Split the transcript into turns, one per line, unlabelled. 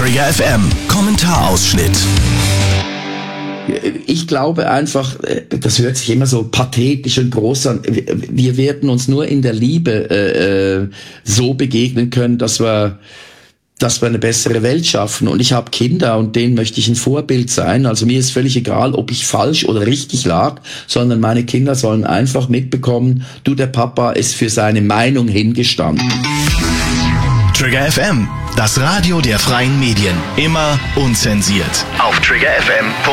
Trigger FM Kommentarausschnitt.
Ich glaube einfach, das hört sich immer so pathetisch und groß an, wir werden uns nur in der Liebe so begegnen können, dass wir eine bessere Welt schaffen. Und ich habe Kinder und denen möchte ich ein Vorbild sein. Also mir ist völlig egal, ob ich falsch oder richtig lag, sondern meine Kinder sollen einfach mitbekommen, der Papa ist für seine Meinung hingestanden.
Trigger FM, das Radio der freien Medien. Immer unzensiert. Auf triggerfm.de